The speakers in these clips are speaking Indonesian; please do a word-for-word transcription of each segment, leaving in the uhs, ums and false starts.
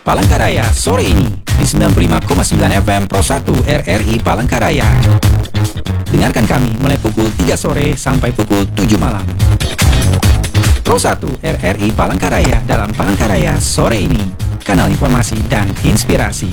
Palangkaraya sore ini di sembilan puluh lima koma sembilan F M Pro satu R R I Palangkaraya. Dengarkan kami mulai pukul tiga sore sampai pukul tujuh malam. Pro satu R R I Palangkaraya dalam Palangkaraya sore ini, kanal informasi dan inspirasi.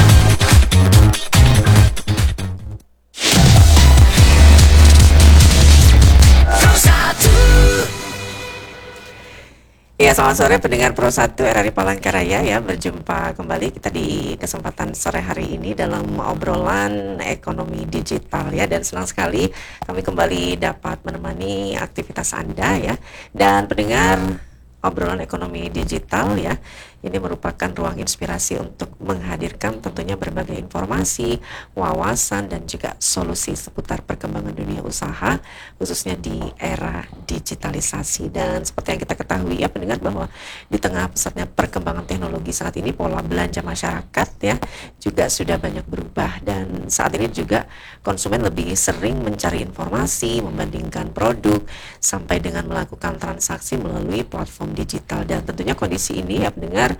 Ya, selamat sore pendengar Pro satu R R I Palangkaraya ya. Berjumpa kembali kita di kesempatan sore hari ini dalam obrolan ekonomi digital ya. Dan senang sekali kami kembali dapat menemani aktivitas Anda ya. Dan pendengar, obrolan ekonomi digital ya, ini merupakan ruang inspirasi untuk menghadirkan tentunya berbagai informasi, wawasan, dan juga solusi seputar perkembangan dunia usaha, khususnya di era digitalisasi. Dan seperti yang kita ketahui ya pendengar, bahwa di tengah pesatnya perkembangan teknologi saat ini, pola belanja masyarakat ya juga sudah banyak berubah. Dan saat ini juga konsumen lebih sering mencari informasi, membandingkan produk, sampai dengan melakukan transaksi melalui platform digital. Dan tentunya kondisi ini ya pendengar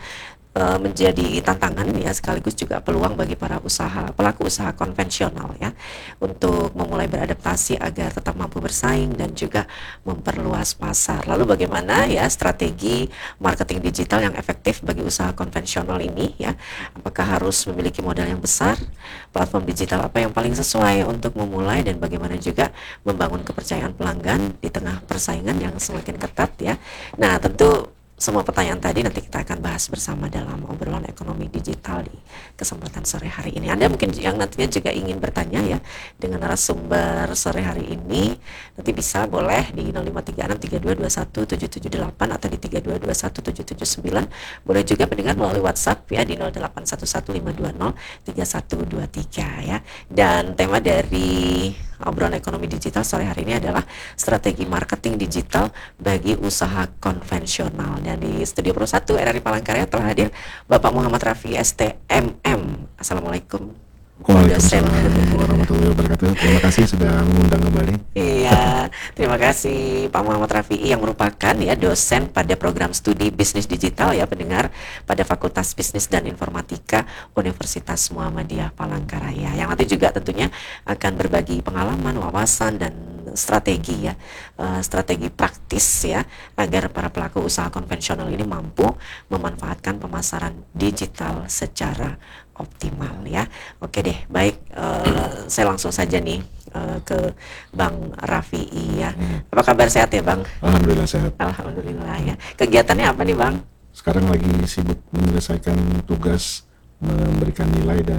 menjadi tantangan ya, sekaligus juga peluang bagi para usaha pelaku usaha konvensional ya untuk memulai beradaptasi agar tetap mampu bersaing dan juga memperluas pasar. Lalu bagaimana ya strategi marketing digital yang efektif bagi usaha konvensional ini ya? Apakah harus memiliki modal yang besar? Platform digital apa yang paling sesuai untuk memulai, dan bagaimana juga membangun kepercayaan pelanggan di tengah persaingan yang semakin ketat ya? Nah, tentu semua pertanyaan tadi nanti kita akan bahas bersama dalam obrolan ekonomi digital di kesempatan sore hari ini. Anda mungkin yang nantinya juga ingin bertanya ya dengan narasumber sore hari ini, nanti bisa boleh di nol lima tiga enam tiga dua dua satu tujuh tujuh delapan atau di tiga dua dua satu tujuh tujuh sembilan. Boleh juga pendengar melalui WhatsApp ya di nol delapan satu satu lima dua nol tiga satu dua tiga ya. Dan tema dari obrolan ekonomi digital sore hari ini adalah strategi marketing digital bagi usaha konvensional. Dan di studio Pro satu R R I Palangkaraya telah hadir Bapak Muhammad Rafi S T M M. Assalamualaikum. Waalaikumsalam warahmatullahi wabarakatuh. Terima kasih sudah mengundang kembali. Iya, terima kasih Pak Muhammad Rafi yang merupakan ya dosen pada program studi bisnis digital ya pendengar pada Fakultas Bisnis dan Informatika Universitas Muhammadiyah Palangkaraya, yang nanti juga tentunya akan berbagi pengalaman, wawasan, dan strategi ya, uh, strategi praktis ya agar para pelaku usaha konvensional ini mampu memanfaatkan pemasaran digital secara optimal ya. Oke deh, baik, uh, saya langsung saja nih uh, ke Bang Rafi'i ya. Hmm. Apa kabar, sehat ya Bang? Alhamdulillah sehat. Alhamdulillah ya. Kegiatannya apa nih Bang? Sekarang lagi sibuk menyelesaikan tugas, memberikan nilai dan